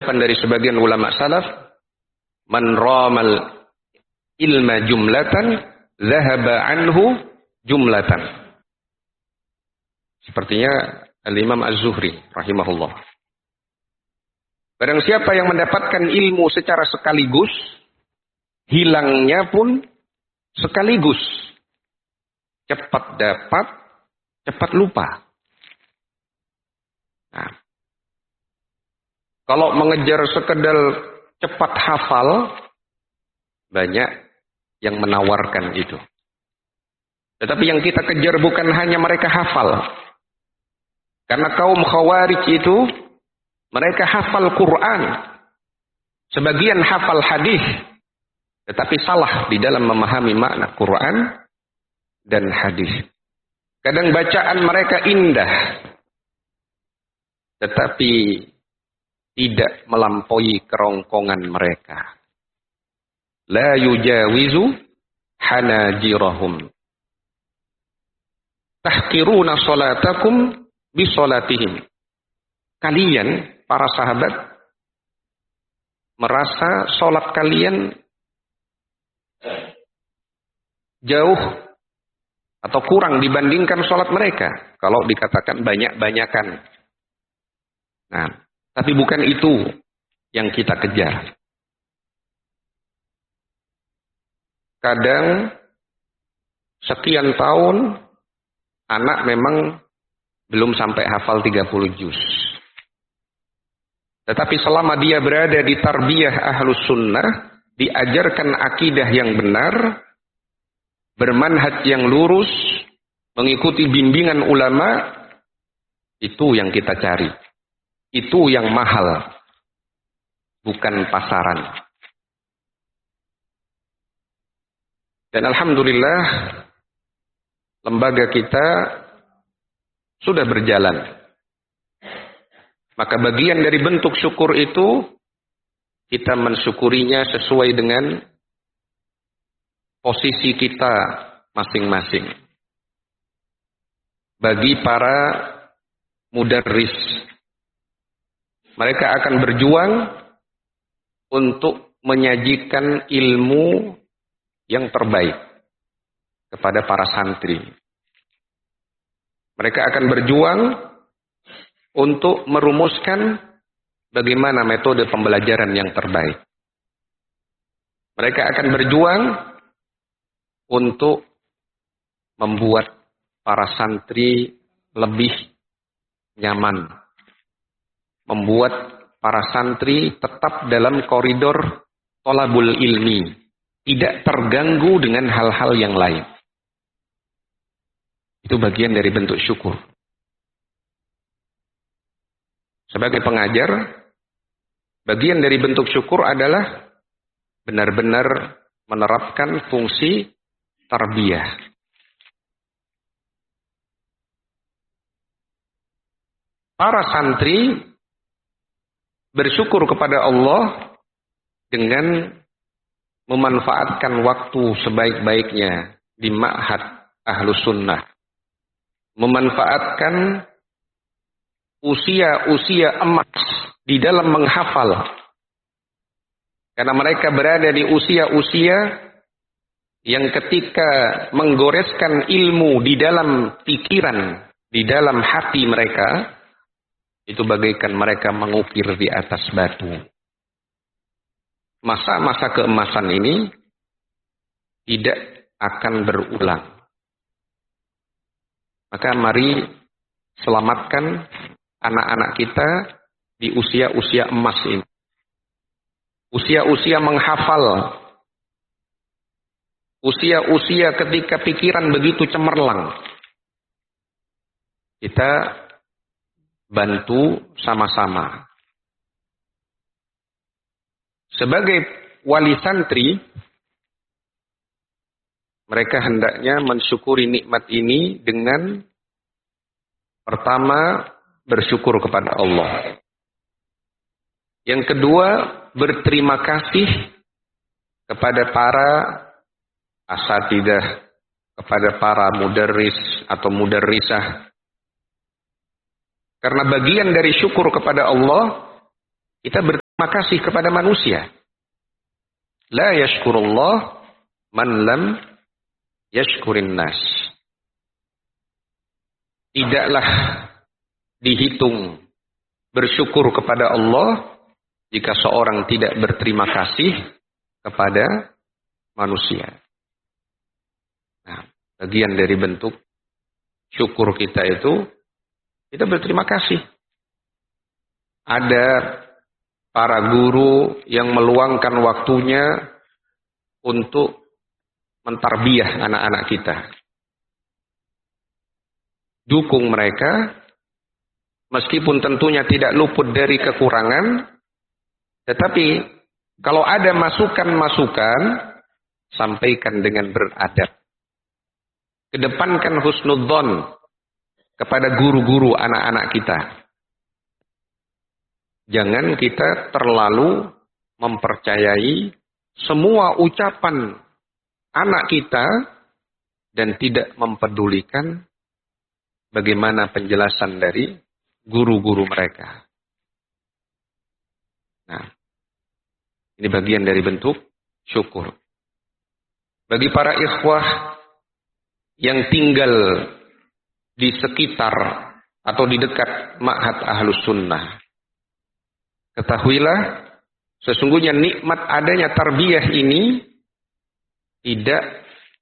dari sebagian ulama salaf, man ramal ilma jumlatan zahaba anhu jumlatan. Sepertinya Al-Imam Az-Zuhri rahimahullah. Barang siapa yang mendapatkan ilmu secara sekaligus, hilangnya pun sekaligus. Cepat dapat, cepat lupa. Nah, kalau mengejar sekedar cepat hafal, banyak yang menawarkan itu. Tetapi yang kita kejar bukan hanya mereka hafal. Karena kaum Khawarij itu, mereka hafal Quran. Sebagian hafal hadis. Tetapi salah di dalam memahami makna Quran dan hadis. Kadang bacaan mereka indah. Tetapi tidak melampaui kerongkongan mereka. La yujawizu hanajirahum. Tahkiruna salatakum bisolatihim. Kalian, para sahabat, merasa solat kalian jauh atau kurang dibandingkan solat mereka. Kalau dikatakan banyak-banyakan. Nah, tapi bukan itu yang kita kejar. Kadang sekian tahun anak memang belum sampai hafal 30 juz. Tetapi selama dia berada di tarbiyah ahlus sunnah, diajarkan akidah yang benar, bermanhaj yang lurus, mengikuti bimbingan ulama, itu yang kita cari. Itu yang mahal, bukan pasaran. Dan alhamdulillah, lembaga kita sudah berjalan. Maka bagian dari bentuk syukur itu, kita mensyukurinya sesuai dengan posisi kita masing-masing. Bagi para mudarris, mereka akan berjuang untuk menyajikan ilmu yang terbaik kepada para santri. Mereka akan berjuang untuk merumuskan bagaimana metode pembelajaran yang terbaik. Mereka akan berjuang untuk membuat para santri lebih nyaman. Membuat para santri tetap dalam koridor thalabul ilmi. Tidak terganggu dengan hal-hal yang lain. Itu bagian dari bentuk syukur. Sebagai pengajar, bagian dari bentuk syukur adalah benar-benar menerapkan fungsi tarbiyah. Para santri bersyukur kepada Allah dengan memanfaatkan waktu sebaik-baiknya di ma'had ahlus sunnah. Memanfaatkan usia-usia emas di dalam menghafal. Karena mereka berada di usia-usia yang ketika menggoreskan ilmu di dalam pikiran, di dalam hati mereka, itu bagaikan mereka mengukir di atas batu. Masa-masa keemasan ini tidak akan berulang. Maka mari selamatkan anak-anak kita di usia-usia emas ini. Usia-usia menghafal. Usia-usia ketika pikiran begitu cemerlang. Kita bantu sama-sama. Sebagai wali santri, mereka hendaknya mensyukuri nikmat ini dengan pertama bersyukur kepada Allah. Yang kedua, berterima kasih kepada para asatidah, kepada para mudarris atau mudarrisah. Karena bagian dari syukur kepada Allah, kita kasih kepada manusia. La yashkurullah man lam yashkurin nas. Tidaklah dihitung bersyukur kepada Allah jika seorang tidak berterima kasih kepada manusia. Nah, bagian dari bentuk syukur kita itu kita berterima kasih. Ada para guru yang meluangkan waktunya untuk mentarbiyah anak-anak kita. Dukung mereka, meskipun tentunya tidak luput dari kekurangan, tetapi kalau ada masukan-masukan, sampaikan dengan beradab. Kedepankan husnudzon kepada guru-guru anak-anak kita. Jangan kita terlalu mempercayai semua ucapan anak kita dan tidak mempedulikan bagaimana penjelasan dari guru-guru mereka. Nah, ini bagian dari bentuk syukur. Bagi para ikhwah yang tinggal di sekitar atau di dekat Ma'had Ahlus Sunnah, ketahuilah sesungguhnya nikmat adanya tarbiyah ini tidak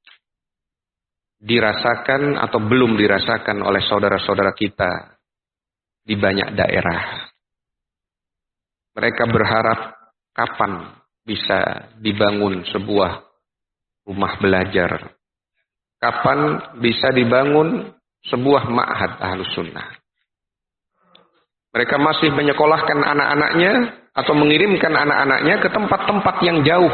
dirasakan atau belum dirasakan oleh saudara-saudara kita di banyak daerah. Mereka berharap kapan bisa dibangun sebuah rumah belajar. Kapan bisa dibangun sebuah ma'had Ahlus Sunnah. Mereka masih menyekolahkan anak-anaknya atau mengirimkan anak-anaknya ke tempat-tempat yang jauh.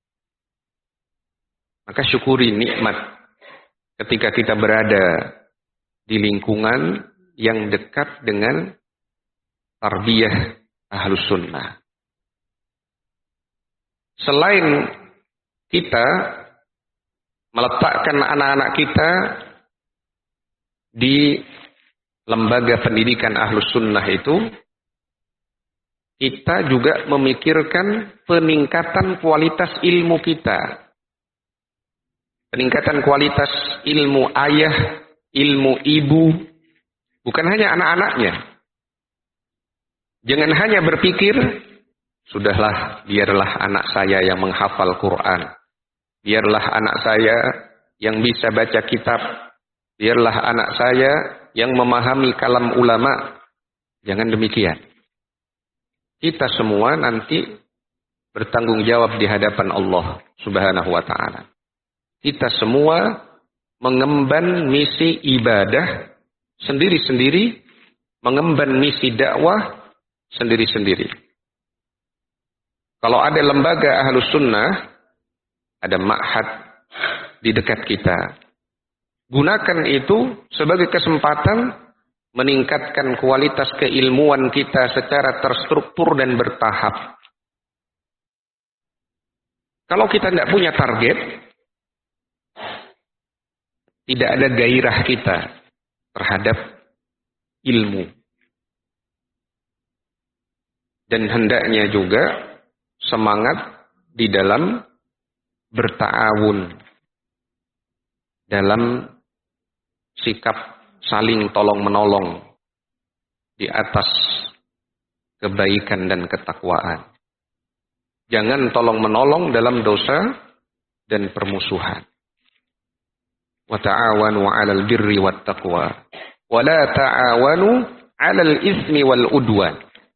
Maka syukuri nikmat ketika kita berada di lingkungan yang dekat dengan tarbiyah Ahlus Sunnah. Selain kita meletakkan anak-anak kita di lembaga pendidikan Ahlus Sunnah itu, kita juga memikirkan peningkatan kualitas ilmu kita. Peningkatan kualitas ilmu ayah, ilmu ibu, bukan hanya anak-anaknya. Jangan hanya berpikir, sudahlah biarlah anak saya yang menghafal Quran. Biarlah anak saya yang bisa baca kitab. Biarlah anak saya yang memahami kalam ulama. Jangan demikian. Kita semua nanti bertanggung jawab di hadapan Allah Subhanahu wa ta'ala. Kita semua mengemban misi ibadah sendiri-sendiri, mengemban misi dakwah sendiri-sendiri. Kalau ada lembaga Ahlus Sunnah, ada ma'had di dekat kita. Gunakan itu sebagai kesempatan meningkatkan kualitas keilmuan kita secara terstruktur dan bertahap. Kalau kita tidak punya target, tidak ada gairah kita terhadap ilmu. Dan hendaknya juga semangat di dalam berta'awun, dalam sikap saling tolong-menolong di atas kebaikan dan ketakwaan. Jangan tolong-menolong dalam dosa dan permusuhan. Wa ta'awanu 'alal birri wat taqwa wa la ta'awanu 'alal ismi wal udwan.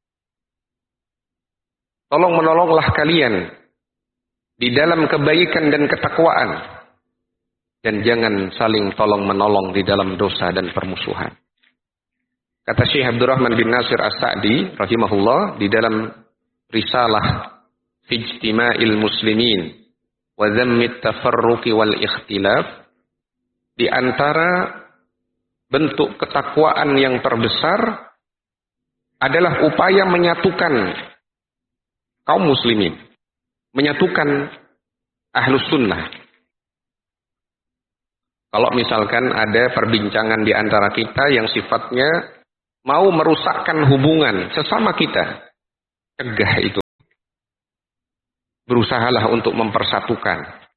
Tolong-menolonglah kalian di dalam kebaikan dan ketakwaan, dan jangan saling tolong-menolong di dalam dosa dan permusuhan. Kata Syekh Abdurrahman bin Nasir As-Sa'di rahimahullah di dalam risalah Fi Ijtima'il Muslimin wa Dhammit Tafarruqi wal Ikhtilaf, di antara bentuk ketakwaan yang terbesar adalah upaya menyatukan kaum muslimin, menyatukan Ahlus Sunnah. Kalau misalkan ada perbincangan di antara kita yang sifatnya mau merusakkan hubungan sesama kita, cegah itu. berusahalah untuk mempersatukan.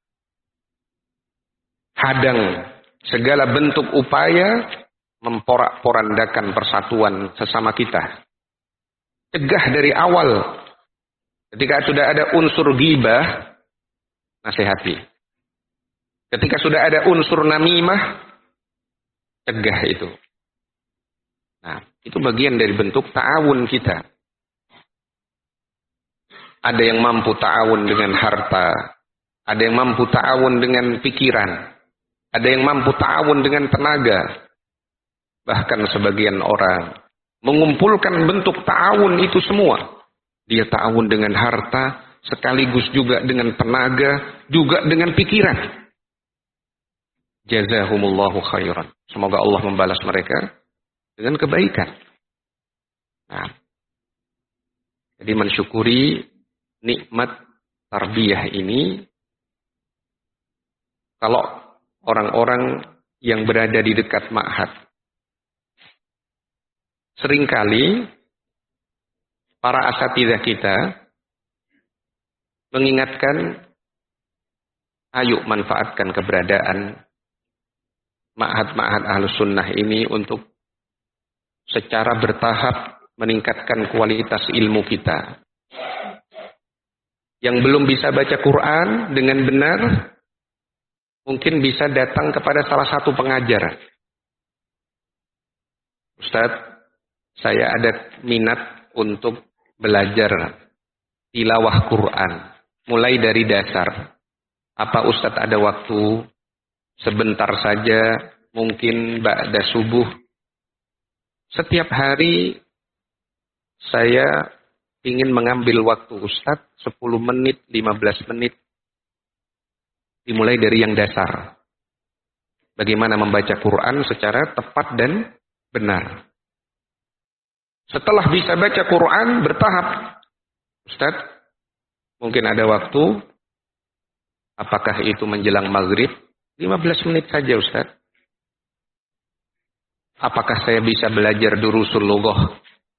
Hadang segala bentuk upaya memporak-porandakan persatuan sesama kita. Cegah dari awal. Ketika sudah ada unsur ghibah, nasihati. Ketika sudah ada unsur namimah, cegah itu. Nah, itu bagian dari bentuk ta'awun kita. Ada yang mampu ta'awun dengan harta, ada yang mampu ta'awun dengan pikiran, ada yang mampu ta'awun dengan tenaga. Bahkan sebagian orang mengumpulkan bentuk ta'awun itu semua. Dia ta'awun dengan harta, sekaligus juga dengan tenaga, juga dengan pikiran. Jazahumullahu khairan. Semoga Allah membalas mereka dengan kebaikan. Nah, jadi mensyukuri nikmat tarbiyah ini, kalau orang-orang yang berada di dekat ma'had, seringkali para asatidzah kita mengingatkan, ayo manfaatkan keberadaan ma'had-ma'had Ahlus Sunnah ini untuk secara bertahap meningkatkan kualitas ilmu kita. Yang belum bisa baca Quran dengan benar, mungkin bisa datang kepada salah satu pengajar. Ustadz, saya ada minat untuk belajar tilawah Quran, mulai dari dasar. Apa Ustadz ada waktu sebentar saja, mungkin ba'da subuh? Setiap hari saya ingin mengambil waktu Ustadz 10 menit, 15 menit. Dimulai dari yang dasar. Bagaimana membaca Quran secara tepat dan benar. Setelah bisa baca Quran bertahap, Ustadz, mungkin ada waktu, apakah itu menjelang maghrib? 15 menit saja Ustadz. Apakah saya bisa belajar durusul lughah?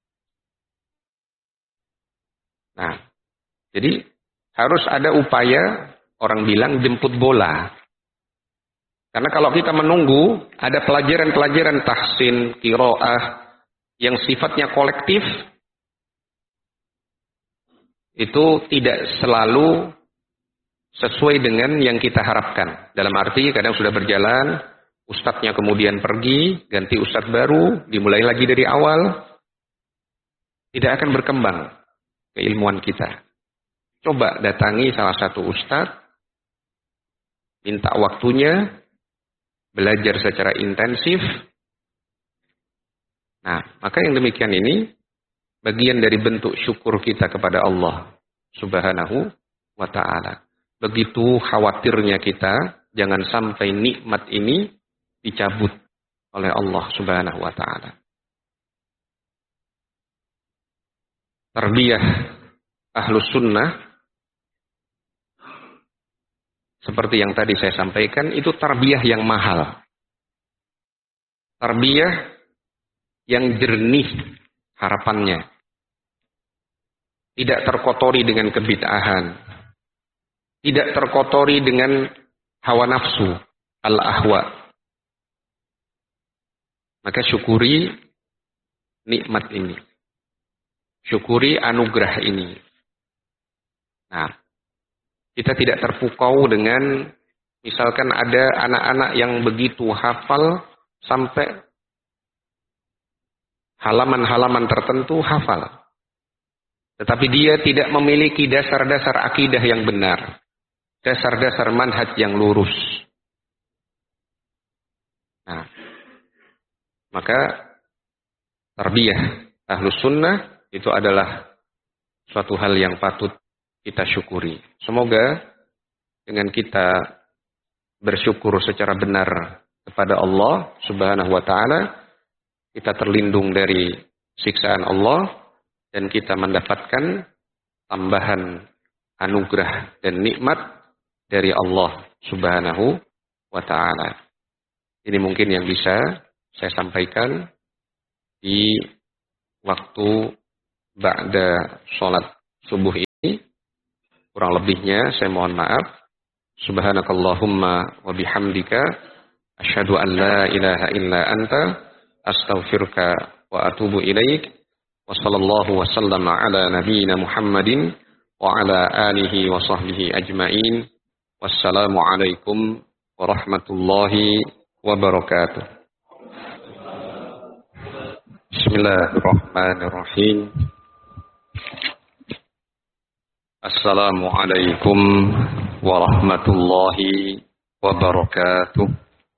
Nah, jadi harus ada upaya, orang bilang jemput bola. Karena kalau kita menunggu, ada pelajaran-pelajaran tahsin, qiraah, yang sifatnya kolektif, itu tidak selalu sesuai dengan yang kita harapkan. Dalam arti kadang sudah berjalan, ustadznya kemudian pergi, ganti ustadz baru, dimulai lagi dari awal, tidak akan berkembang keilmuan kita. Coba datangi salah satu ustadz, minta waktunya, belajar secara intensif. Nah, maka yang demikian ini bagian dari bentuk syukur kita kepada Allah Subhanahu wa ta'ala. Begitu khawatirnya kita, jangan sampai nikmat ini dicabut oleh Allah Subhanahu wa ta'ala. Tarbiyah Ahlus Sunnah, seperti yang tadi saya sampaikan, itu tarbiyah yang mahal. Tarbiyah yang jernih harapannya. Tidak terkotori dengan kebid'ahan. Tidak terkotori dengan hawa nafsu, al-ahwa. Maka syukuri nikmat ini. Syukuri anugerah ini. Nah, kita tidak terpukau dengan, misalkan ada anak-anak yang begitu hafal sampai halaman-halaman tertentu hafal. Tetapi dia tidak memiliki dasar-dasar akidah yang benar. Dasar-dasar manhaj yang lurus. Nah, maka tarbiyah Ahlus Sunnah itu adalah suatu hal yang patut kita syukuri. Semoga dengan kita bersyukur secara benar kepada Allah Subhanahu wa ta'ala, kita terlindung dari siksaan Allah dan kita mendapatkan tambahan anugerah dan nikmat dari Allah Subhanahu wa ta'ala. Ini mungkin yang bisa saya sampaikan di waktu ba'da sholat subuh ini. Kurang lebihnya saya mohon maaf. Subhanakallahumma wa bihamdika asyhadu an la ilaha illa anta astaghfiruka wa atubu ilaik. Wa sallallahu wa sallama ala nabiyyina Muhammadin wa ala alihi wa sahbihi ajmain. Wassalamu alaikum warahmatullahi wabarakatuh. Bismillahirrahmanirrahim. Assalamualaikum warahmatullahi wabarakatuh.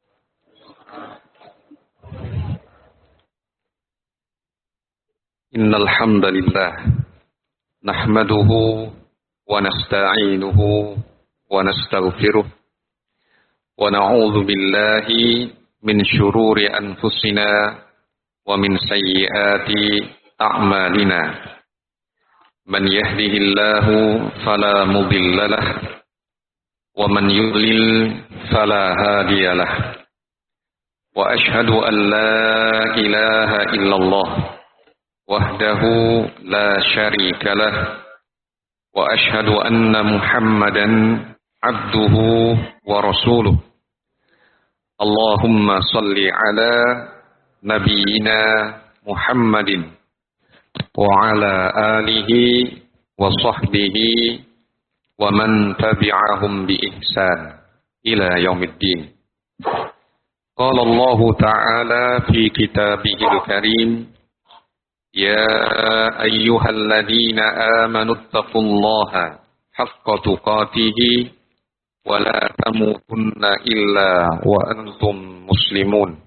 Innal hamdalillah nahmaduhu wa nasta'inuhu wa nastaghfiruh wa na'udzu billahi min shururi anfusina wa min sayyiati a'malina. Man yahdihillahu fala mudilla lahu wa man yudlil fala hadiya lahu. Wa ashhadu an la ilaha illallah wahdahu la syarika lahu wa ashhadu anna Muhammadan abduhu wa rasuluh. Allahumma salli ala nabiyyina Muhammadin wa ala alihi wa sahbihi wa man tabi'ahum bi ihsan ila yaumiddin. Qala Allah ta'ala fi kitabihil karim, ya ayyuhalladzina amanu taqullaha haqqa tuqatih wa la tamutunna illa wa antum muslimun.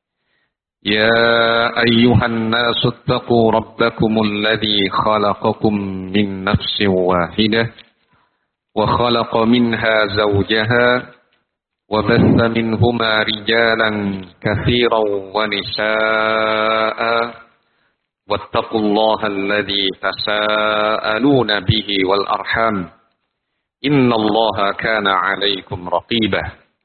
يا أيها الناس اتقوا ربكم الذي خلقكم من نفس واحدة وخلق منها زوجها وبث منهما رجالا كثيرا ونساء واتقوا الله الذي تساءلون به والأرحام إن الله كان عليكم رقيبا.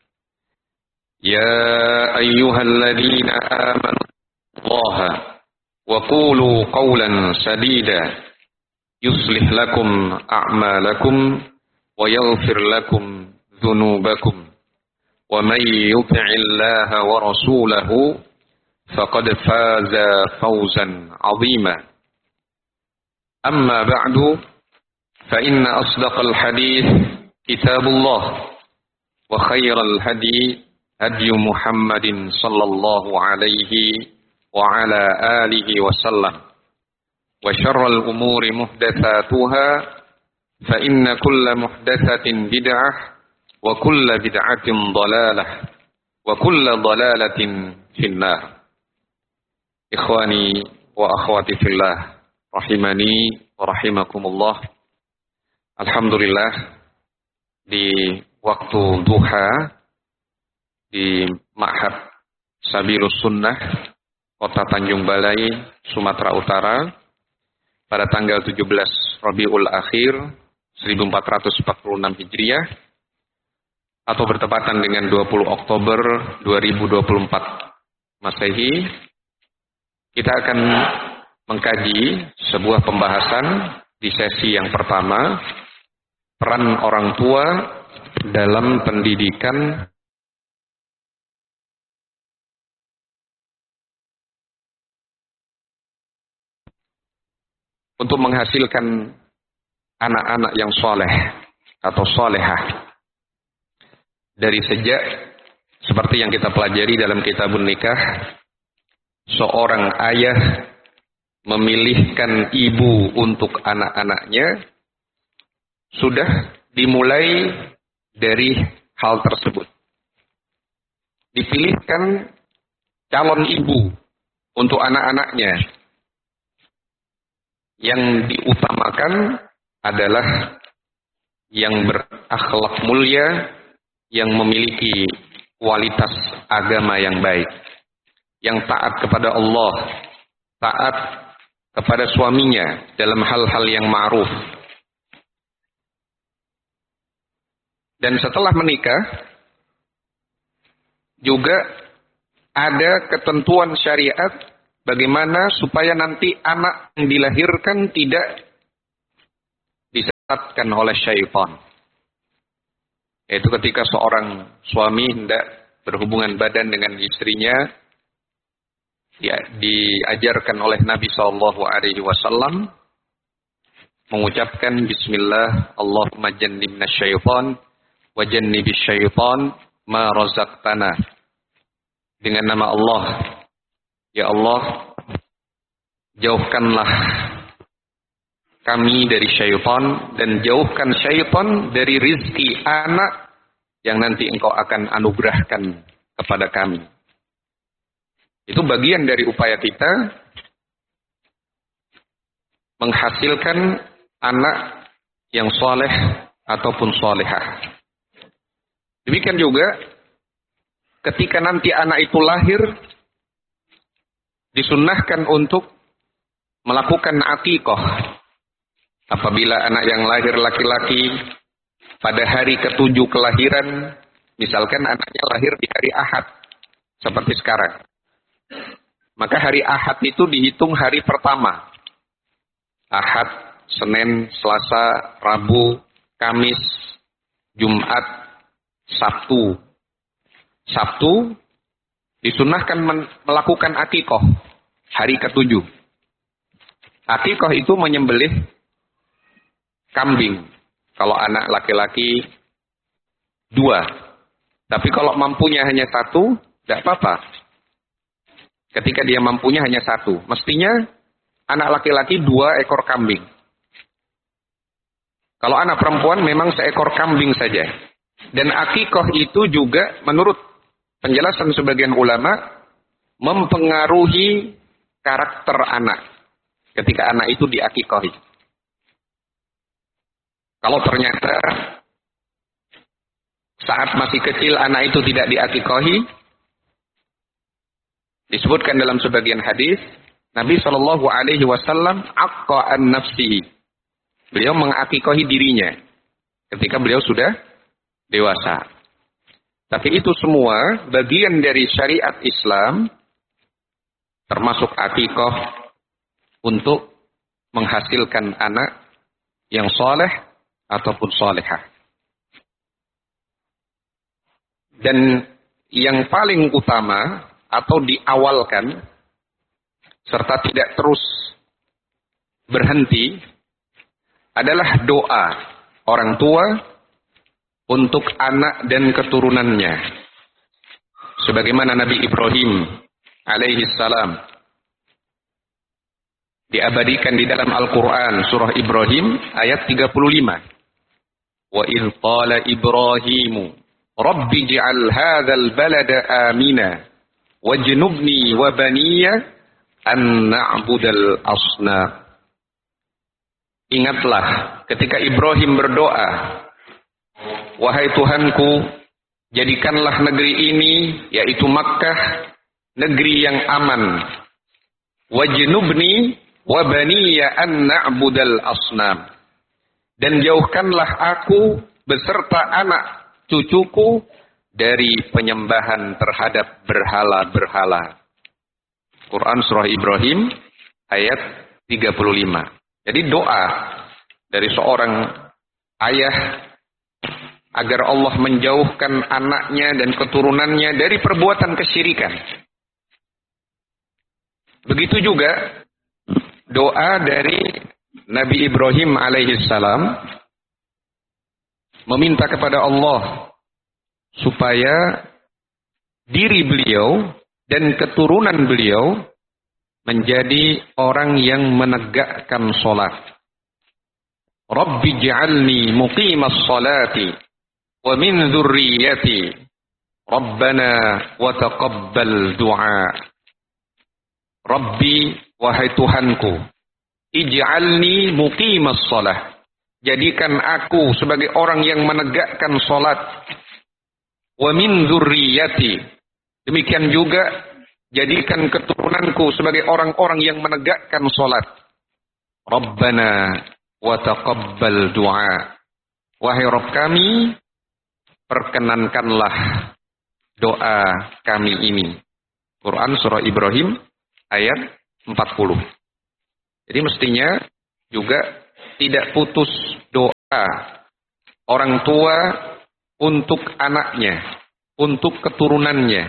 يا أيها الذين آمنوا الله وقولوا قولا سديدا يصلح لكم أعمالكم ويغفر لكم ذنوبكم ومن يطع الله ورسوله فقد فاز فوزا عظيما. أما بعد فإن أصدق الحديث كتاب الله وخير الهدي هدي محمد صلى الله عليه وعلى آله وسلم وشر الأمور محدثاتها فإن كل محدثة بدعة وكل بدعة ضلالة وكل ضلالة في النار. إخواني وأخواتي في الله rahimani wa rahimakumullah. Alhamdulillah di waktu duha di Ma'had Sabilus Sunnah, Kota Tanjung Balai, Sumatera Utara, pada tanggal 17 Rabiul Akhir 1446 Hijriah, atau bertepatan dengan 20 Oktober 2024 Masehi, kita akan mengkaji sebuah pembahasan di sesi yang pertama, peran orang tua dalam pendidikan untuk menghasilkan anak-anak yang soleh atau solehah. Dari sejak seperti yang kita pelajari dalam kitabun nikah, seorang ayah memilihkan ibu untuk anak-anaknya sudah dimulai dari hal tersebut. Dipilihkan calon ibu untuk anak-anaknya. Yang diutamakan adalah yang berakhlak mulia, yang memiliki kualitas agama yang baik, yang taat kepada Allah, taat kepada suaminya dalam hal-hal yang ma'ruf. Dan setelah menikah, juga ada ketentuan syariat bagaimana supaya nanti anak yang dilahirkan tidak bisa disesatkan oleh syaitan. Yaitu ketika seorang suami hendak berhubungan badan dengan istrinya, ya, diajarkan oleh Nabi SAW mengucapkan Bismillah, Allahumma jannibna syaitan wa jannibis syaitan ma razaqtana. Dengan nama Allah, ya Allah, jauhkanlah kami dari syaitan dan jauhkan syaitan dari rizki anak yang nanti engkau akan anugerahkan kepada kami. Itu bagian dari upaya kita menghasilkan anak yang soleh ataupun solehah. Demikian juga ketika nanti anak itu lahir, disunnahkan untuk melakukan akikah. Apabila anak yang lahir laki-laki pada hari ke-7 kelahiran, misalkan anaknya lahir di hari Ahad, seperti sekarang, maka hari Ahad itu dihitung hari pertama. Ahad, Senin, Selasa, Rabu, Kamis, Jumat, Sabtu. Sabtu disunnahkan melakukan akikah hari ke-7. Akikah itu menyembelih kambing. Kalau anak laki-laki 2. Tapi kalau mampunya hanya 1, tidak apa-apa. Ketika dia mampunya hanya 1. Mestinya anak laki-laki 2 ekor kambing. Kalau anak perempuan memang seekor kambing saja. Dan akikah itu juga menurut penjelasan sebagian ulama mempengaruhi karakter anak ketika anak itu diakikahi. Kalau ternyata saat masih kecil anak itu tidak diakikahi, disebutkan dalam sebagian hadis, Nabi SAW aqqa an nafsihi. Beliau mengakikahi dirinya ketika beliau sudah dewasa. Tapi itu semua bagian dari syariat Islam, termasuk akikah untuk menghasilkan anak yang soleh ataupun solehah. Dan yang paling utama atau diawalkan serta tidak terus berhenti adalah doa orang tua untuk anak dan keturunannya. Sebagaimana Nabi Ibrahim alaihi salam diabadikan di dalam Al-Quran surah Ibrahim ayat 35. Wa idh qala Ibrahimu Rabbi ij'al hadzal balada amina wajnubni wa baniya an na'budal asnam. Ingatlah ketika Ibrahim berdoa, wahai Tuhanku, jadikanlah negeri ini, yaitu Makkah, negeri yang aman. Wajnubni wa baniya an na'budal asnam. Dan jauhkanlah aku beserta anak cucuku dari penyembahan terhadap berhala-berhala. Quran surah Ibrahim ayat 35. Jadi doa dari seorang ayah agar Allah menjauhkan anaknya dan keturunannya dari perbuatan kesyirikan. Begitu juga doa dari Nabi Ibrahim alaihissalam meminta kepada Allah supaya diri beliau dan keturunan beliau menjadi orang yang menegakkan salat. Rabbi ij'alni muqimas salati wa min dzurriyyati Rabbana wa taqabbal du'a. Rabbi, wahai Tuhanku, ij'alni muqimas salah. Jadikan aku sebagai orang yang menegakkan salat. Wa min dzurriyyati. Demikian juga jadikan keturunanku sebagai orang-orang yang menegakkan salat. Rabbana wa taqabbal du'a. Wahai Rabb kami, perkenankanlah doa kami ini. Quran surah Ibrahim ayat 40. Jadi mestinya juga tidak putus doa orang tua untuk anaknya, untuk keturunannya.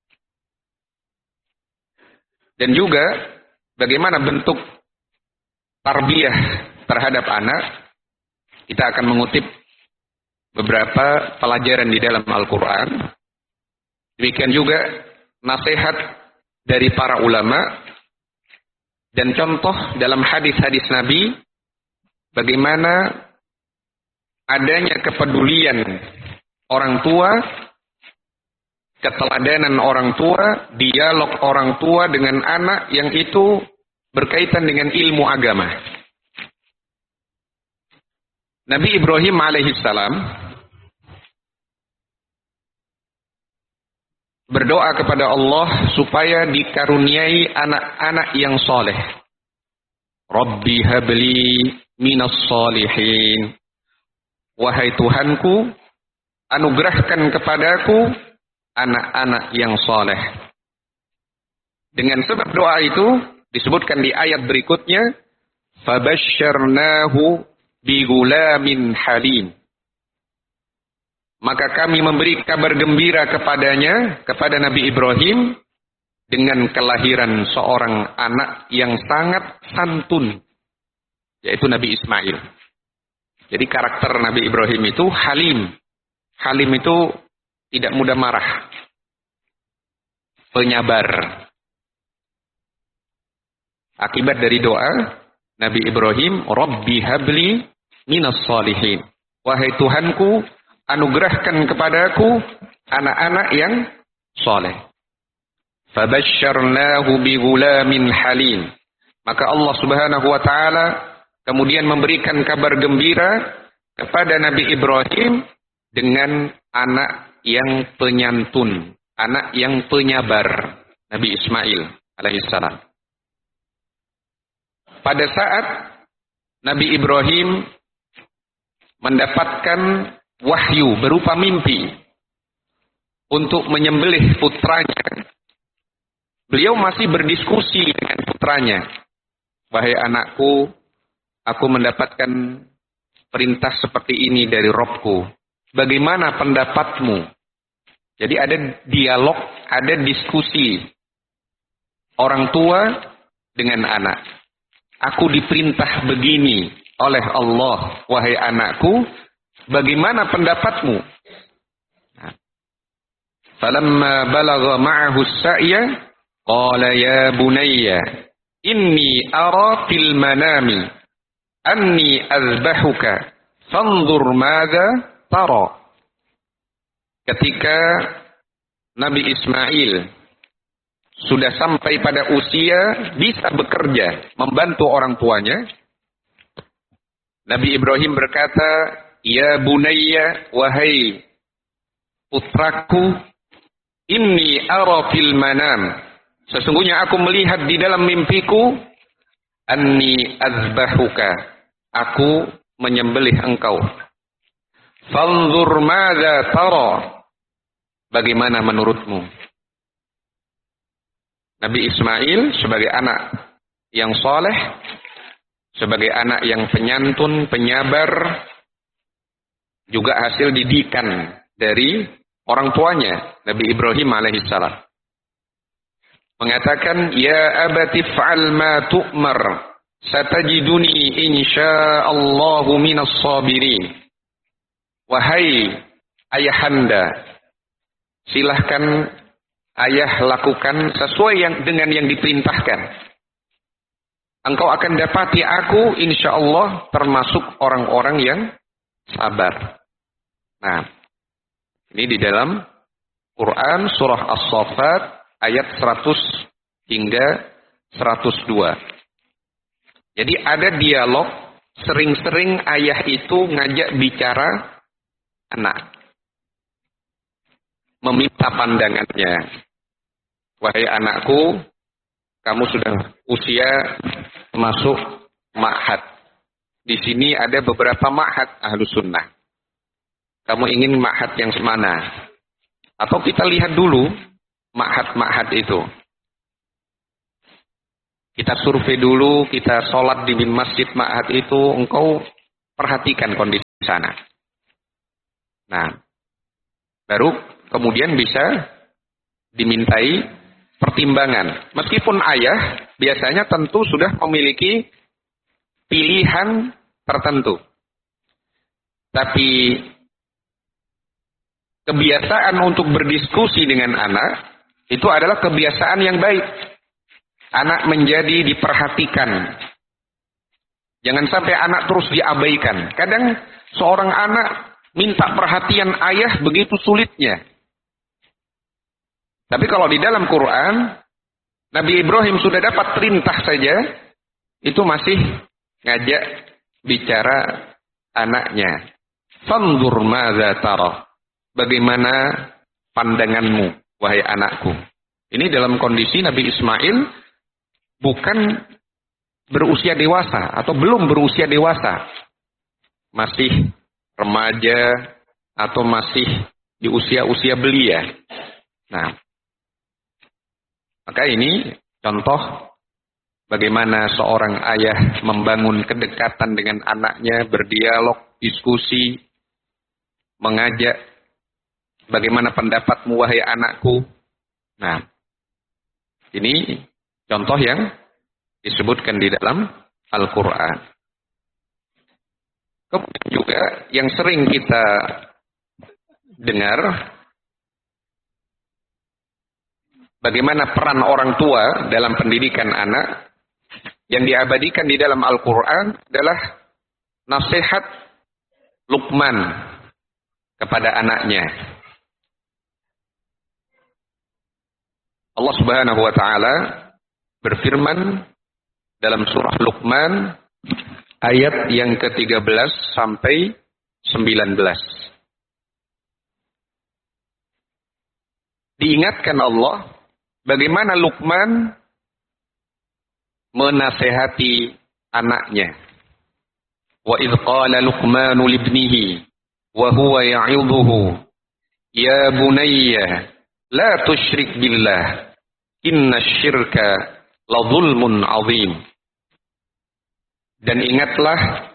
Dan juga bagaimana bentuk tarbiyah terhadap anak. Kita akan mengutip beberapa pelajaran di dalam Al-Quran. Demikian juga nasihat dari para ulama dan contoh dalam hadis-hadis Nabi bagaimana adanya kepedulian orang tua, keteladanan orang tua, dialog orang tua dengan anak yang itu berkaitan dengan ilmu agama. Nabi Ibrahim alaihissalam berdoa kepada Allah supaya dikaruniai anak-anak yang soleh. Rabbi habli minas solihin. Wahai Tuhanku, anugerahkan kepadaku anak-anak yang soleh. Dengan sebab doa itu disebutkan di ayat berikutnya, fabasyarnahu bigulamin halim. Maka kami memberi kabar gembira kepadanya, kepada Nabi Ibrahim, dengan kelahiran seorang anak yang sangat santun, yaitu Nabi Ismail. Jadi karakter Nabi Ibrahim itu halim. Halim itu tidak mudah marah. Penyabar. Akibat dari doa Nabi Ibrahim, Rabbi habli minas solihin. Wahai Tuhanku, anugerahkan kepadaku anak-anak yang soleh. Fabasyarnahu bigulamin halim. Maka Allah Subhanahu wa taala kemudian memberikan kabar gembira kepada Nabi Ibrahim dengan anak yang penyantun, anak yang penyabar, Nabi Ismail alaihissalam. Pada saat Nabi Ibrahim mendapatkan wahyu berupa mimpi untuk menyembelih putranya, beliau masih berdiskusi dengan putranya. Wahai anakku, aku mendapatkan perintah seperti ini dari Robku. Bagaimana pendapatmu? Jadi ada dialog, ada diskusi orang tua dengan anak. Aku diperintah begini oleh Allah, wahai anakku, bagaimana pendapatmu? Falamma balagha ma'ahu as-sa'ya qala ya bunayya inni ara fil manami anni azbahuka fanzur madza tara. Ketika Nabi Ismail sudah sampai pada usia bisa bekerja, membantu orang tuanya, Nabi Ibrahim berkata, ya bunayya, wahai putraku, inni ara fil manam, sesungguhnya aku melihat di dalam mimpiku, anni azbahuka, aku menyembelih engkau. Fanzur madza tara, bagaimana menurutmu? Nabi Ismail sebagai anak yang soleh, sebagai anak yang penyantun, penyabar, juga hasil didikan dari orang tuanya, Nabi Ibrahim alaihissalam. Mengatakan, ya abati fa'al ma tu'mar, satajiduni insya'allahu minas sabirin. Wahai ayahanda, silahkan ayah lakukan sesuai dengan yang diperintahkan. Engkau akan dapati aku insyaallah termasuk orang-orang yang sabar. Nah, ini di dalam Quran surah As-Saffat ayat 100 hingga 102. Jadi ada dialog, sering-sering ayah itu ngajak bicara anak. Meminta pandangannya. Wahai anakku, kamu sudah usia masuk ma'had. Di sini ada beberapa ma'had Ahlus Sunnah. Kamu ingin ma'had yang semana? Atau kita lihat dulu ma'had-ma'had itu. Kita survei dulu, kita sholat di masjid ma'had itu, engkau perhatikan kondisi sana. Nah, baru kemudian bisa dimintai pertimbangan. Meskipun ayah biasanya tentu sudah memiliki pilihan tertentu. Tapi kebiasaan untuk berdiskusi dengan anak itu adalah kebiasaan yang baik. Anak menjadi diperhatikan. Jangan sampai anak terus diabaikan. Kadang seorang anak minta perhatian ayah begitu sulitnya. Tapi kalau di dalam Quran, Nabi Ibrahim sudah dapat perintah saja, itu masih ngajak bicara anaknya. Fanzur madza tara. Bagaimana pandanganmu, wahai anakku? Ini dalam kondisi Nabi Ismail bukan berusia dewasa atau belum berusia dewasa. Masih remaja atau masih di usia-usia belia. Nah, maka ini contoh bagaimana seorang ayah membangun kedekatan dengan anaknya, berdialog, diskusi, mengajak, bagaimana pendapatmu wahai anakku. Nah, ini contoh yang disebutkan di dalam Al-Quran. Kemudian juga yang sering kita dengar, bagaimana peran orang tua dalam pendidikan anak. Yang diabadikan di dalam Al-Quran adalah nasihat Luqman kepada anaknya. Allah Subhanahu wa taala berfirman dalam surah Luqman ayat yang ke-13 sampai 19. Diingatkan Allah bagaimana Luqman menasehati anaknya. Wa idh qala Luqmanu libnihi wa huwa ya'idhuhu ya bunayya la tusyrik billah innasyirka la zulmun 'adzim. Dan ingatlah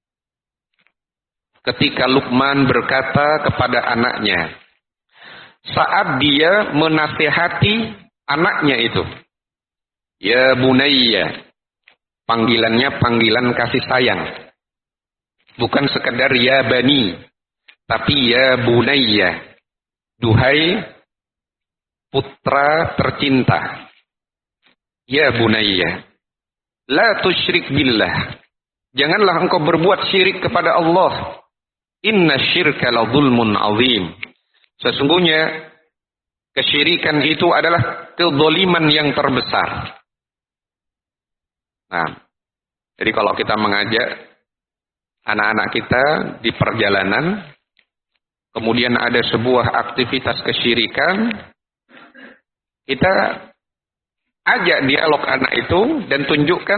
ketika Luqman berkata kepada anaknya saat dia menasehati anaknya itu, ya bunayya, panggilannya panggilan kasih sayang, bukan sekedar ya bani, tapi ya bunayya, duhai putra tercinta. Ya bunayya, la tusyrik billah, janganlah engkau berbuat syirik kepada Allah. Inna syirka la zulmun azim, sesungguhnya kesyirikan itu adalah kezaliman yang terbesar. Nah, jadi kalau kita mengajak anak-anak kita di perjalanan, kemudian ada sebuah aktivitas kesyirikan, kita ajak dialog anak itu dan tunjukkan,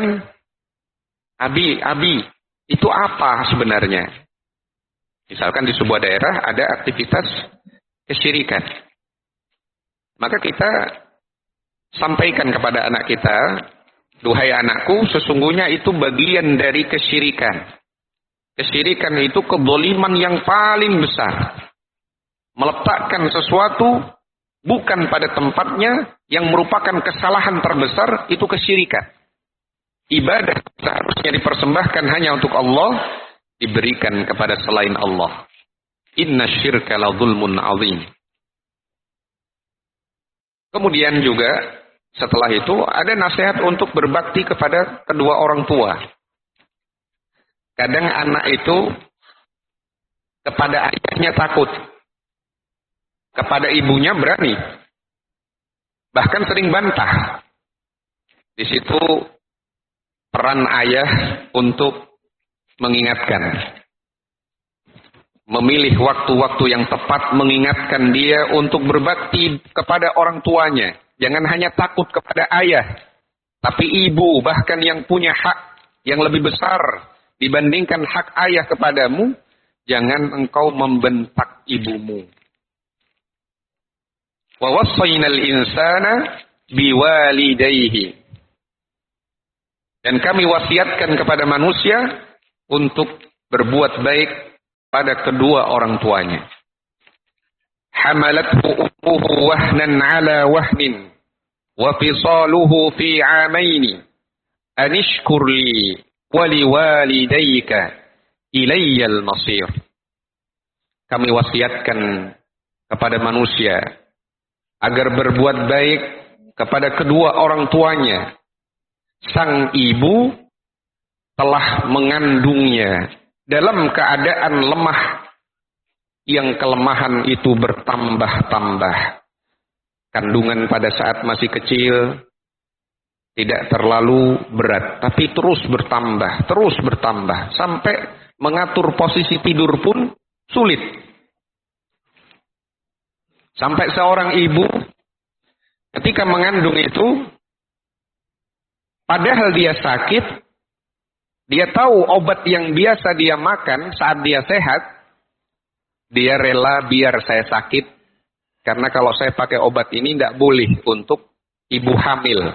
Abi, itu apa sebenarnya? Misalkan di sebuah daerah ada aktivitas kesyirikan. Maka kita sampaikan kepada anak kita, duhai anakku, sesungguhnya itu bagian dari kesyirikan. Kesyirikan itu kezaliman yang paling besar. Meletakkan sesuatu bukan pada tempatnya, yang merupakan kesalahan terbesar, itu kesyirikan. Ibadah seharusnya dipersembahkan hanya untuk Allah, diberikan kepada selain Allah. Inna syirka la zulmun azim. Kemudian juga setelah itu ada nasihat untuk berbakti kepada kedua orang tua. Kadang anak itu kepada ayahnya takut, kepada ibunya berani, bahkan sering bantah. Di situ peran ayah untuk mengingatkan, memilih waktu-waktu yang tepat mengingatkan dia untuk berbakti kepada orang tuanya. Jangan hanya takut kepada ayah, tapi ibu bahkan yang punya hak yang lebih besar dibandingkan hak ayah kepadamu. Jangan engkau membentak ibumu. Wa wassaynal insana biwalidayhi. Dan kami wasiatkan kepada manusia untuk berbuat baik pada kedua orang tuanya. Hamalathu ummuhu wahnan ala wahnin wa fisaluhu fi 'amaini an ishkur li wa liwalidayka ilayyal masir. Kami wasiatkan kepada manusia agar berbuat baik kepada kedua orang tuanya. Sang ibu telah mengandungnya dalam keadaan lemah, yang kelemahan itu bertambah-tambah. Kandungan pada saat masih kecil tidak terlalu berat, tapi terus bertambah, sampai mengatur posisi tidur pun sulit. Sampai seorang ibu ketika mengandung itu, padahal dia sakit, dia tahu obat yang biasa dia makan saat dia sehat, dia rela biar saya sakit, karena kalau saya pakai obat ini tidak boleh untuk ibu hamil.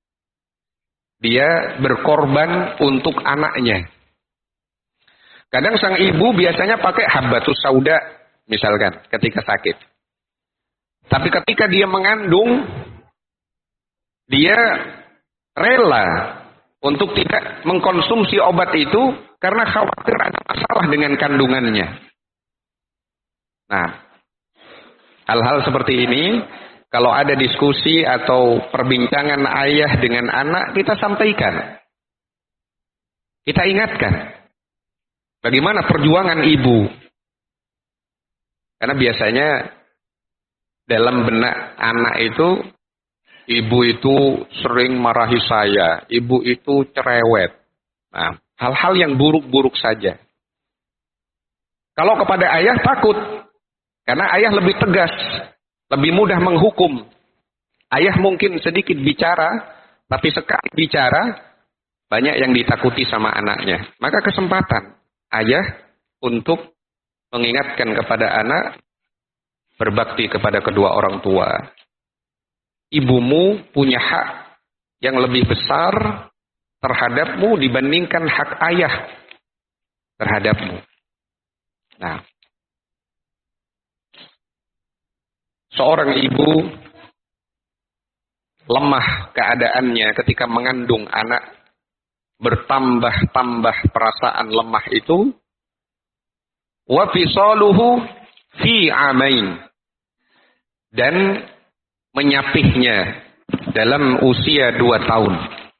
Dia berkorban untuk anaknya. Kadang sang ibu biasanya pakai habbatus sauda, misalkan, ketika sakit. Tapi ketika dia mengandung, dia rela untuk tidak mengkonsumsi obat itu karena khawatir ada masalah dengan kandungannya. Nah, hal-hal seperti ini, kalau ada diskusi atau perbincangan ayah dengan anak, kita sampaikan. Kita ingatkan. Bagaimana perjuangan ibu. Karena biasanya dalam benak anak itu, ibu itu sering marahi saya, ibu itu cerewet. Nah, hal-hal yang buruk-buruk saja. Kalau kepada ayah takut, karena ayah lebih tegas, lebih mudah menghukum. Ayah mungkin sedikit bicara, tapi sekali bicara, banyak yang ditakuti sama anaknya. Maka kesempatan ayah untuk mengingatkan kepada anak, berbakti kepada kedua orang tua. Ibumu punya hak yang lebih besar terhadapmu dibandingkan hak ayah terhadapmu. Nah, seorang ibu lemah keadaannya ketika mengandung anak, bertambah-tambah perasaan lemah itu, wa fisaluhu fi 'amain, dan menyapihnya dalam usia 2 tahun.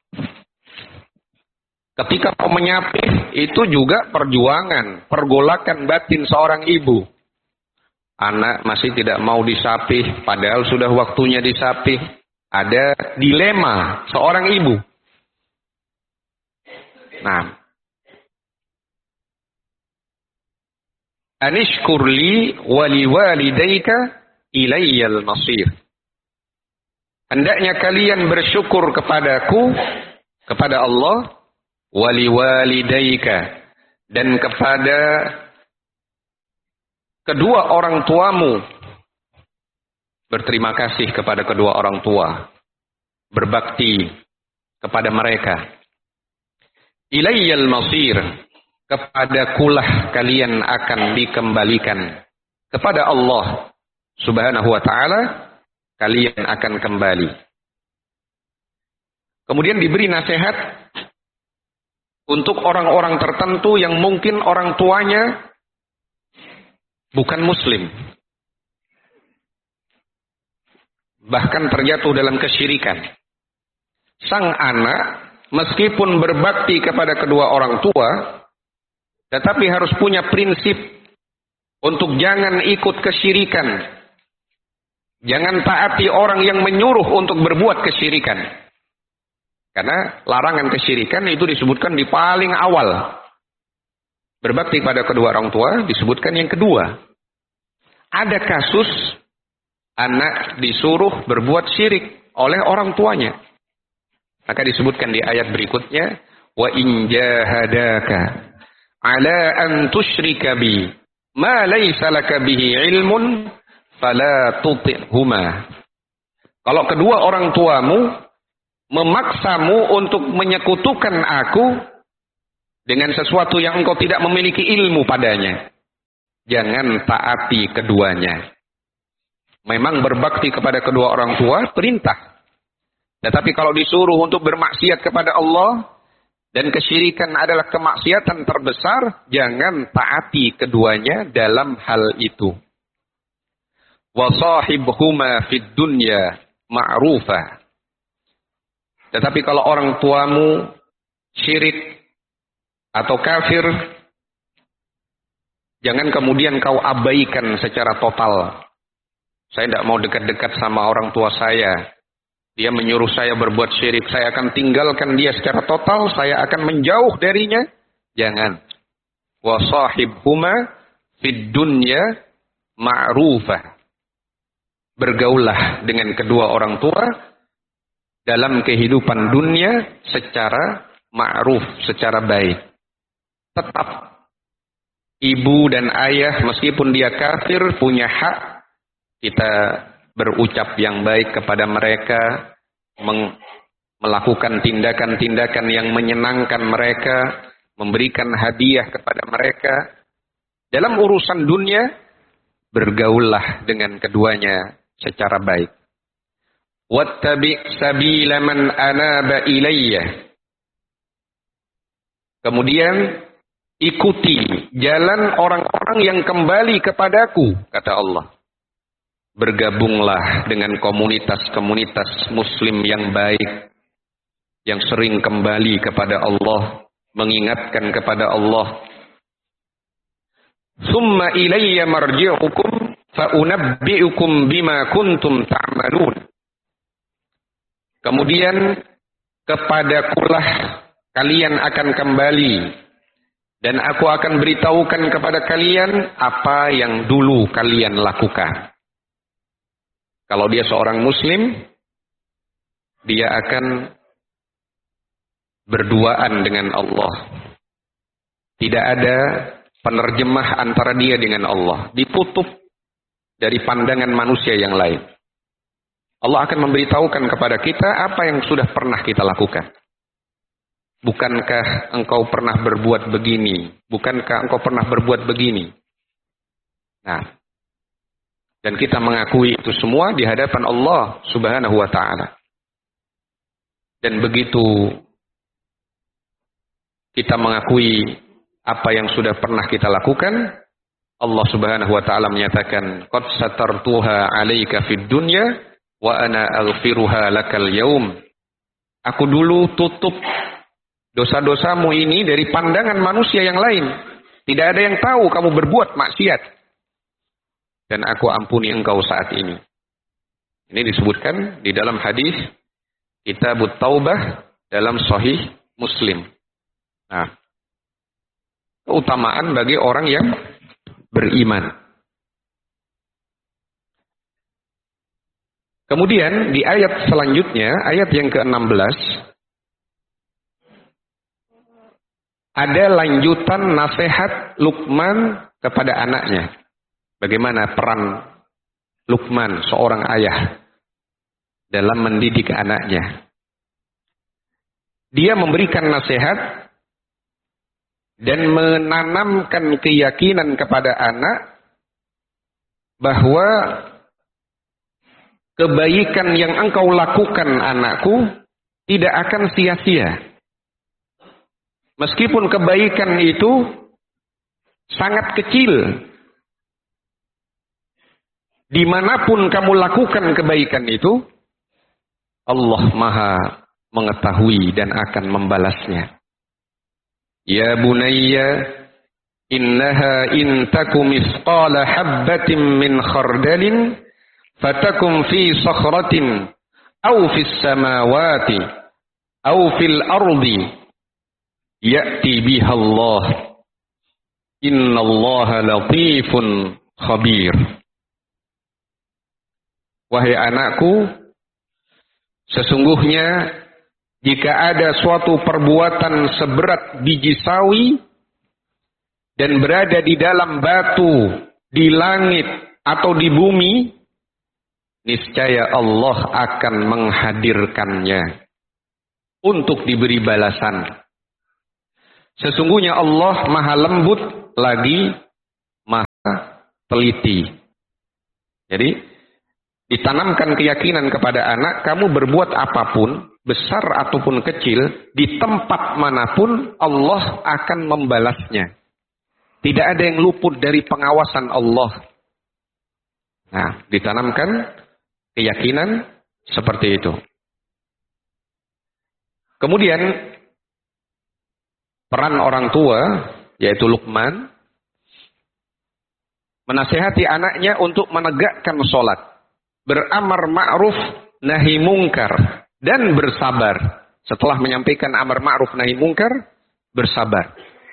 Ketika mau menyapih, itu juga perjuangan, pergolakan batin seorang ibu. Anak masih tidak mau disapih, padahal sudah waktunya disapih. Ada dilema seorang ibu. Nah, anishkurli waliwalidayka ilayyal masir. Hendaknya kalian bersyukur kepadaku, kepada Allah, waliwalidayka, dan kepada kedua orang tuamu. Berterima kasih kepada kedua orang tua, berbakti kepada mereka. Ilayyal masir, kepadakulah kalian akan dikembalikan. Kepada Allah Subhanahu wa ta'ala kalian akan kembali. Kemudian diberi nasihat untuk orang-orang tertentu yang mungkin orang tuanya bukan muslim, bahkan terjatuh dalam kesyirikan. Sang anak meskipun berbakti kepada kedua orang tua, tetapi harus punya prinsip untuk jangan ikut kesyirikan. Jangan taati orang yang menyuruh untuk berbuat kesyirikan. Karena larangan kesyirikan itu disebutkan di paling awal. Berbakti pada kedua orang tua disebutkan yang kedua. Ada kasus anak disuruh berbuat syirik oleh orang tuanya. Maka disebutkan di ayat berikutnya, wa in jahadaka ala an tusyrika bi ma laysa laka bihi ilmun fala tuti'huma. Kalau kedua orang tuamu memaksamu untuk menyekutukan aku dengan sesuatu yang engkau tidak memiliki ilmu padanya, jangan taati keduanya. Memang berbakti kepada kedua orang tua perintah. Tetapi kalau disuruh untuk bermaksiat kepada Allah dan kesyirikan adalah kemaksiatan terbesar, jangan taati keduanya dalam hal itu. Wa sahibhuma fid dunya ma'rufa. Tetapi kalau orang tuamu syirik atau kafir, jangan kemudian kau abaikan secara total. Saya tidak mau dekat-dekat sama orang tua saya. Dia menyuruh saya berbuat syirik. Saya akan tinggalkan dia secara total. Saya akan menjauh darinya. Jangan. Wa sahibhuma fid dunya ma'rufah. Bergaullah dengan kedua orang tua dalam kehidupan dunia secara ma'ruf, secara baik. Tetap ibu dan ayah meskipun dia kafir punya hak kita berucap yang baik kepada mereka, melakukan tindakan-tindakan yang menyenangkan mereka, memberikan hadiah kepada mereka. Dalam urusan dunia, bergaullah dengan keduanya secara baik. Wattabi' sabila man anaba ilayya. Kemudian ikuti jalan orang-orang yang kembali kepadaku, kata Allah. Bergabunglah dengan komunitas-komunitas muslim yang baik, yang sering kembali kepada Allah, mengingatkan kepada Allah. Summa ilayya marji'ukum fa'unabbi'ukum bima kuntum ta'malun. Kemudian kepadakulah kalian akan kembali, dan aku akan beritahukan kepada kalian apa yang dulu kalian lakukan. Kalau dia seorang muslim, dia akan berduaan dengan Allah. Tidak ada penerjemah antara dia dengan Allah. Ditutup dari pandangan manusia yang lain. Allah akan memberitahukan kepada kita apa yang sudah pernah kita lakukan. Bukankah engkau pernah berbuat begini? Bukankah engkau pernah berbuat begini? Nah, dan kita mengakui itu semua di hadapan Allah Subhanahu wa ta'ala. Dan begitu kita mengakui apa yang sudah pernah kita lakukan, Allah Subhanahu wa ta'ala menyatakan, qad satartuha 'alaika fid dunya wa ana aghfiruha lakal yaum. Aku dulu tutup dosa-dosamu ini dari pandangan manusia yang lain. Tidak ada yang tahu kamu berbuat maksiat. Dan aku ampuni engkau saat ini. Ini disebutkan di dalam hadis Kitabut Taubah dalam Sahih Muslim. Nah, keutamaan bagi orang yang beriman. Kemudian di ayat selanjutnya, ayat yang ke-16, ada lanjutan nasihat Luqman kepada anaknya. Bagaimana peran Luqman, seorang ayah, dalam mendidik anaknya. Dia memberikan nasihat dan menanamkan keyakinan kepada anak bahwa kebaikan yang engkau lakukan, anakku, tidak akan sia-sia. Meskipun kebaikan itu sangat kecil, dimanapun kamu lakukan kebaikan itu, Allah Maha mengetahui dan akan membalasnya. Ya bunayya, innaha in takum misqala habbatin min khardalin fatakum fi sakhratin aw fis samawati aw fil ardi ya'ti biha Allah. Innallaha latifun khabir. Wahai anakku, sesungguhnya jika ada suatu perbuatan seberat biji sawi dan berada di dalam batu, di langit atau di bumi, niscaya Allah akan menghadirkannya untuk diberi balasan. Sesungguhnya Allah Maha lembut lagi Maha teliti. Jadi ditanamkan keyakinan kepada anak, kamu berbuat apapun, besar ataupun kecil, di tempat manapun Allah akan membalasnya. Tidak ada yang luput dari pengawasan Allah. Nah, ditanamkan keyakinan seperti itu. Kemudian peran orang tua, yaitu Luqman, menasihati anaknya untuk menegakkan sholat, beramar ma'ruf nahi mungkar, dan bersabar. Setelah menyampaikan amar ma'ruf nahi mungkar, bersabar.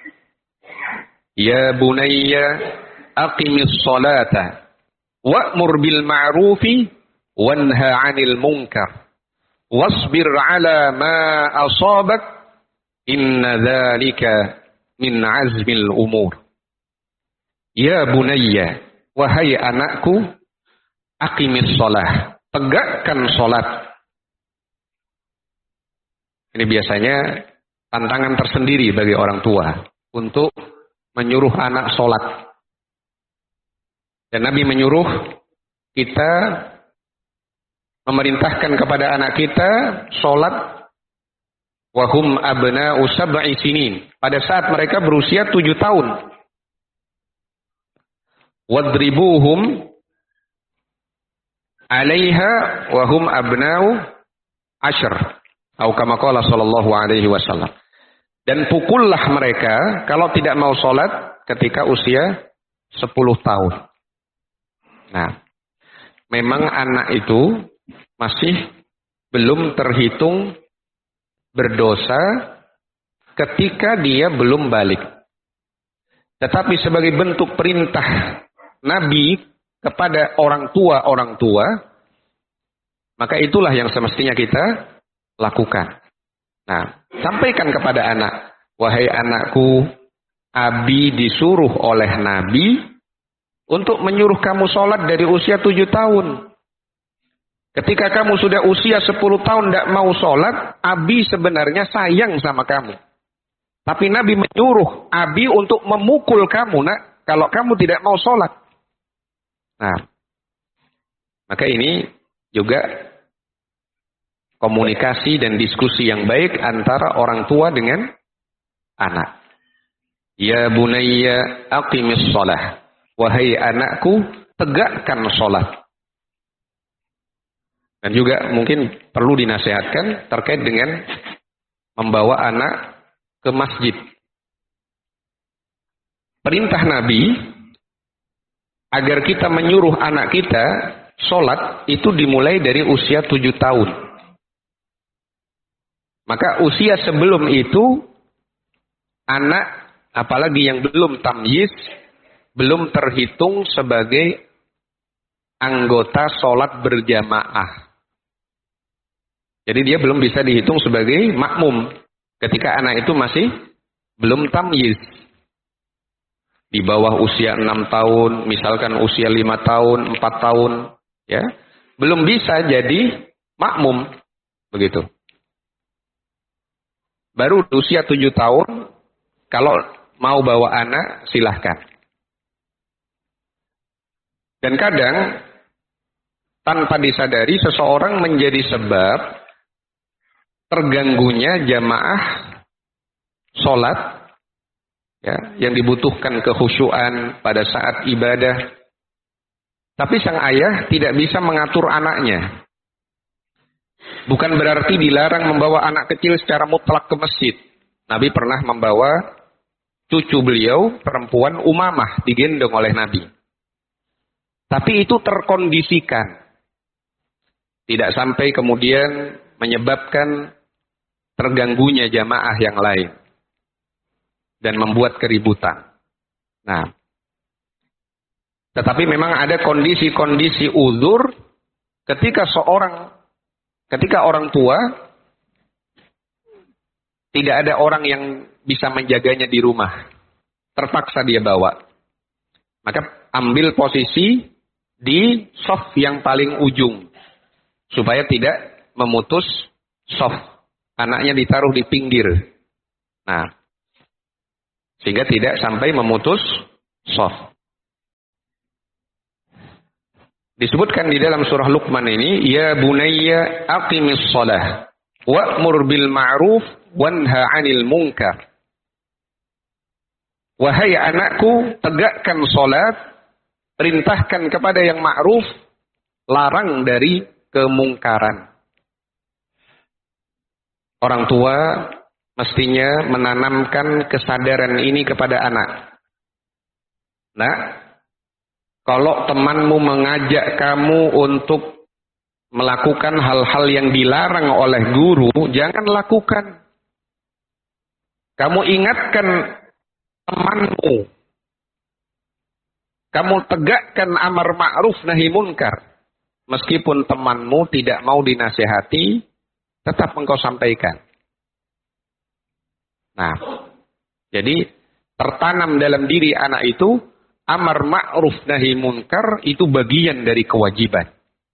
Ya bunayya aqimis sholata wa'mur bil ma'rufi wanha 'anil munkar wasbir 'ala ma asabak inna dzalika min 'azmil umur. Ya bunayya, wahai anakku, aqimis sholah, tegakkan sholat. Ini biasanya tantangan tersendiri bagi orang tua untuk menyuruh anak sholat. Dan Nabi menyuruh kita, memerintahkan kepada anak kita sholat wahum abna'u sab'i sinin, pada saat mereka berusia 7 tahun. Wadribuhum 'alaiha wahum abna'u ashr, atau kama qala sallallahu alaihi wasallam. Dan pukullah mereka kalau tidak mau sholat ketika usia 10 tahun. Nah, memang anak itu masih belum terhitung berdosa ketika dia belum balik. Tetapi sebagai bentuk perintah Nabi kepada orang tua, maka itulah yang semestinya kita lakukan. Nah, sampaikan kepada anak, wahai anakku, Abi disuruh oleh Nabi untuk menyuruh kamu sholat dari usia 7 tahun. Ketika kamu sudah usia 10 tahun tidak mau sholat, Abi sebenarnya sayang sama kamu. Tapi Nabi menyuruh Abi untuk memukul kamu, nak, kalau kamu tidak mau sholat. Nah, maka ini juga komunikasi dan diskusi yang baik antara orang tua dengan anak. Ya bunayya aqimis sholah, wahai anakku, tegakkan sholat. Dan juga mungkin perlu dinasihatkan terkait dengan membawa anak ke masjid. Perintah Nabi agar kita menyuruh anak kita sholat itu dimulai dari usia 7 tahun. Maka usia sebelum itu, anak apalagi yang belum tamyiz, belum terhitung sebagai anggota sholat berjamaah. Jadi dia belum bisa dihitung sebagai makmum ketika anak itu masih belum tamyiz. Di bawah usia 6 tahun, misalkan usia 5 tahun, 4 tahun, ya, belum bisa jadi makmum, begitu. Baru usia 7 tahun, kalau mau bawa anak, silahkan. Dan kadang, tanpa disadari, seseorang menjadi sebab terganggunya jamaah sholat, ya, yang dibutuhkan kekhusyuan pada saat ibadah. Tapi sang ayah tidak bisa mengatur anaknya. Bukan berarti dilarang membawa anak kecil secara mutlak ke masjid. Nabi pernah membawa cucu beliau, perempuan Umamah, digendong oleh Nabi. Tapi itu terkondisikan. Tidak sampai kemudian menyebabkan terganggunya jamaah yang lain dan membuat keributan. Nah, tetapi memang ada kondisi-kondisi uzur ketika orang tua tidak ada orang yang bisa menjaganya di rumah. Terpaksa dia bawa. Maka ambil posisi di shaf yang paling ujung supaya tidak memutus shaf. Anaknya ditaruh di pinggir. Nah, sehingga tidak sampai memutus shaf. Disebutkan di dalam surah Luqman ini, ya bunayya aqimis shalah wa'mur bil ma'ruf wanha 'anil munkar. Wahai anakku, tegakkan salat, perintahkan kepada yang ma'ruf, larang dari kemungkaran. Orang tua mestinya menanamkan kesadaran ini kepada anak. Nah, kalau temanmu mengajak kamu untuk melakukan hal-hal yang dilarang oleh guru, jangan lakukan. Kamu ingatkan temanmu. Kamu tegakkan amar ma'ruf nahi munkar. Meskipun temanmu tidak mau dinasihati, tetap engkau sampaikan. Nah, jadi tertanam dalam diri anak itu, amar ma'ruf nahi munkar itu bagian dari kewajiban.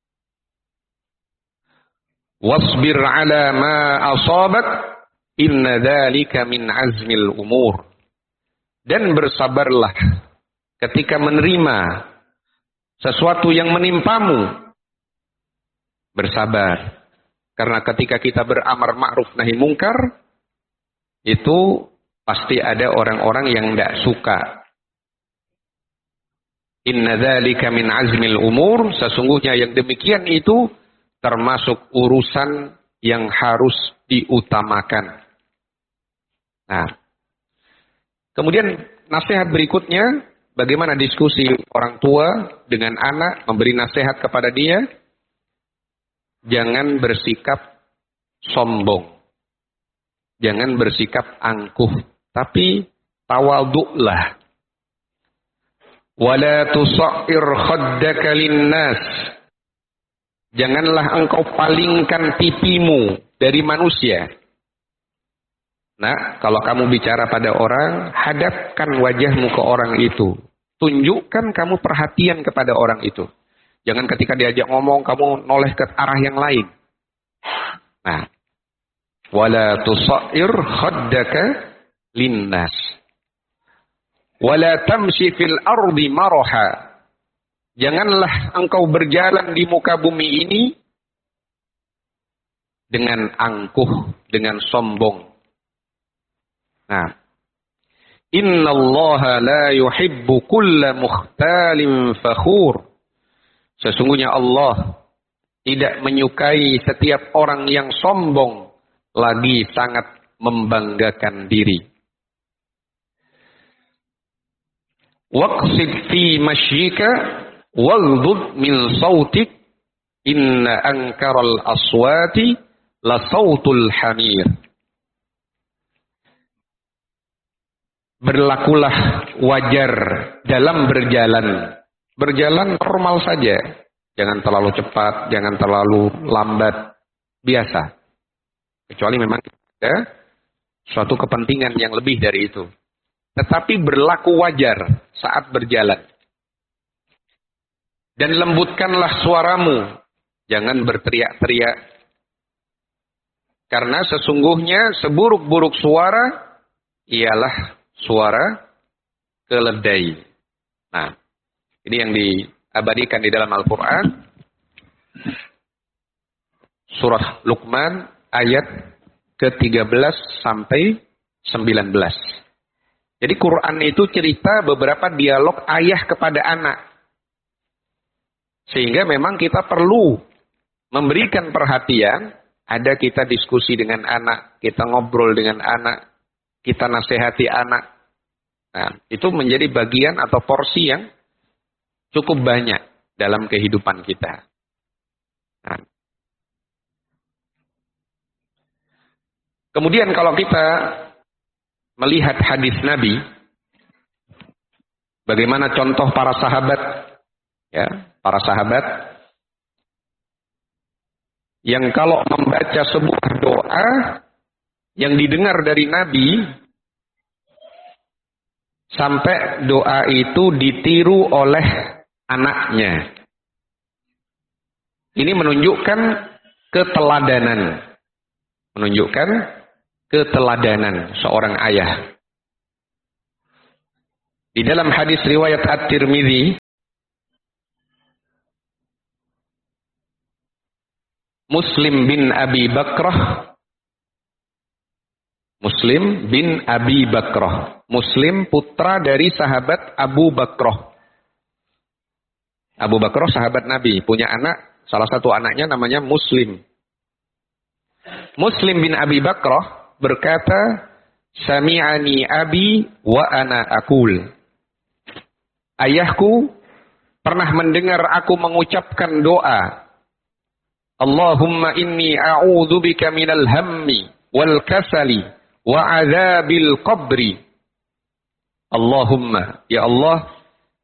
Wasbir ala ma asabak, inna dzalika min azmil umur. Dan bersabarlah ketika menerima sesuatu yang menimpamu. Bersabar. Karena ketika kita beramar ma'ruf nahi munkar, itu pasti ada orang-orang yang tidak suka. Inna dzalika min azmil umur, sesungguhnya yang demikian itu termasuk urusan yang harus diutamakan. Nah, kemudian nasihat berikutnya, bagaimana diskusi orang tua dengan anak, memberi nasihat kepada dia, jangan bersikap sombong, jangan bersikap angkuh, tapi tawadhu'lah. Wala tusa'ir khaddaka linnas. Janganlah engkau palingkan pipimu dari manusia. Nah, kalau kamu bicara pada orang, hadapkan wajahmu ke orang itu. Tunjukkan kamu perhatian kepada orang itu. Jangan ketika diajak ngomong, kamu noleh ke arah yang lain. Nah, wala tusa'ir khaddaka linnas. Wala tamshi fil ardi maraha. Janganlah engkau berjalan di muka bumi ini dengan angkuh, dengan sombong. Nah, innallaha la yuhibbu kulla mukhtalin fakhur. Sesungguhnya Allah tidak menyukai setiap orang yang sombong lagi sangat membanggakan diri. Waqsid fi mashyika waghdud min sautik inna ankaral aswati la sautul hamir. Berlakulah wajar dalam berjalan. Berjalan normal saja. Jangan terlalu cepat, jangan terlalu lambat. Biasa. Kecuali memang ada suatu kepentingan yang lebih dari itu. Tetapi berlaku wajar saat berjalan. Dan lembutkanlah suaramu. Jangan berteriak-teriak. Karena sesungguhnya seburuk-buruk suara ialah suara keledai. Nah, ini yang diabadikan di dalam Al-Quran. Surah Luqman ayat ke-13 sampai 19. Jadi Quran itu cerita beberapa dialog ayah kepada anak. Sehingga memang kita perlu memberikan perhatian. Ada kita diskusi dengan anak, kita ngobrol dengan anak, kita nasihati anak. Nah, itu menjadi bagian atau porsi yang cukup banyak dalam kehidupan kita. Nah. Kemudian kalau kita melihat hadis Nabi, bagaimana contoh para sahabat, ya, para sahabat yang kalau membaca sebuah doa yang didengar dari Nabi, sampai doa itu ditiru oleh anaknya. Ini menunjukkan keteladanan. Menunjukkan keteladanan seorang ayah. Di dalam hadis riwayat At-Tirmidzi, Muslim bin Abi Bakrah. Muslim bin Abi Bakrah. Muslim putra dari sahabat Abu Bakrah. Abu Bakrah sahabat Nabi, punya anak, salah satu anaknya namanya Muslim. Muslim bin Abi Bakrah berkata, "Sami'ani abi wa ana aqul." Ayahku pernah mendengar aku mengucapkan doa, "Allahumma inni a'udzubika minal hammi wal kasali wa adzabil qabri." Allahumma, ya Allah,